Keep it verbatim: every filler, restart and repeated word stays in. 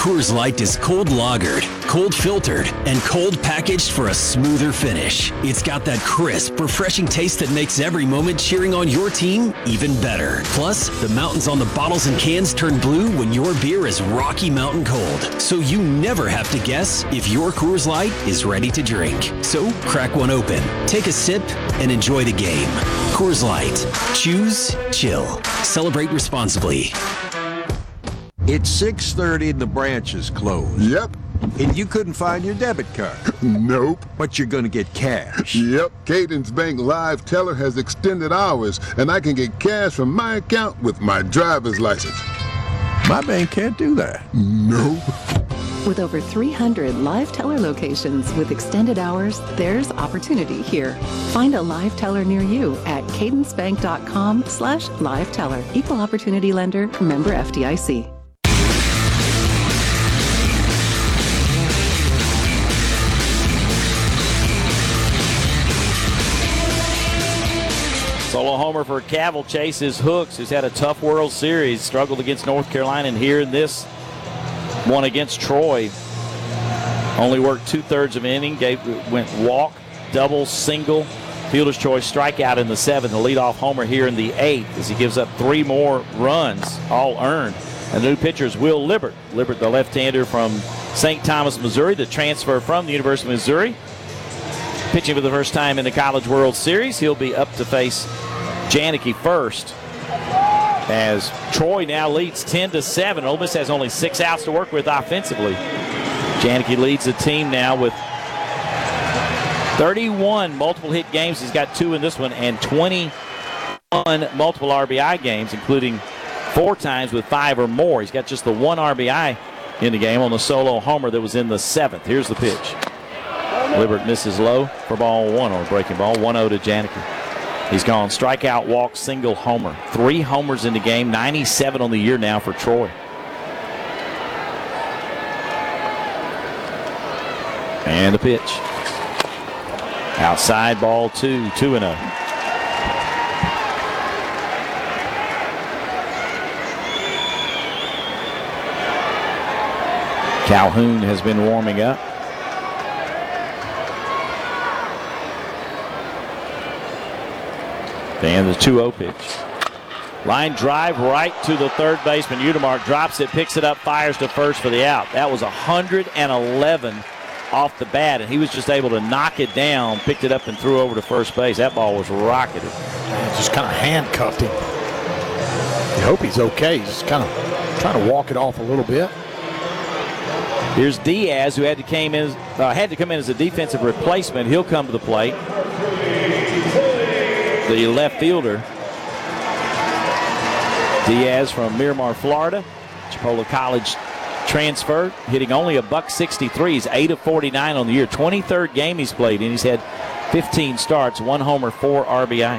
Coors Light is cold lagered, cold filtered, and cold packaged for a smoother finish. It's got that crisp, refreshing taste that makes every moment cheering on your team even better. Plus, the mountains on the bottles and cans turn blue when your beer is Rocky Mountain cold, so you never have to guess if your Coors Light is ready to drink. So, crack one open, take a sip, and enjoy the game. Coors Light. Choose chill. Celebrate responsibly. It's six thirty and the branch is closed. Yep. And you couldn't find your debit card. Nope. But you're going to get cash. Yep. Cadence Bank Live Teller has extended hours, and I can get cash from my account with my driver's license. My bank can't do that. Nope. With over three hundred live teller locations with extended hours, there's opportunity here. Find a live teller near you at cadencebank.com slash live teller. Equal opportunity lender, member F D I C. Solo homer for Cavill chases Hooks, who's had a tough World Series, struggled against North Carolina, and here in this one against Troy, only worked two-thirds of an inning, gave, went walk, double, single, fielder's choice, strikeout in the seventh, the leadoff homer here in the eighth as he gives up three more runs, all earned. And the new pitcher is Will Libbert. Libbert, the left-hander from Saint Thomas, Missouri, the transfer from the University of Missouri. Pitching for the first time in the College World Series. He'll be up to face Janicki first, as Troy now leads ten to seven. Ole Miss has only six outs to work with offensively. Janicki leads the team now with thirty-one multiple hit games. He's got two in this one, and twenty-one multiple R B I games, including four times with five or more. He's got just the one R B I in the game on the solo homer that was in the seventh. Here's the pitch. Libbert misses low for ball one on a breaking ball. one oh to Janicki. He's gone strikeout, walk, single, homer. Three homers in the game, ninety-seven on the year now for Troy. And the pitch. Outside, ball two, two and oh. Calhoun has been warming up. And the two oh pitch. Line drive right to the third baseman. Udemark drops it, picks it up, fires to first for the out. That was one hundred eleven off the bat, and he was just able to knock it down, picked it up, and threw over to first base. That ball was rocketed. Man, just kind of handcuffed him. You hope he's okay. He's just kind of trying to walk it off a little bit. Here's Diaz, who had to came in, uh, had to come in as a defensive replacement. He'll come to the plate. The left fielder, Diaz from Miramar, Florida, Chipola College transfer, hitting only a buck sixty-three. He's eight of forty-nine on the year. twenty-third game he's played, and he's had fifteen starts, one homer, four R B I.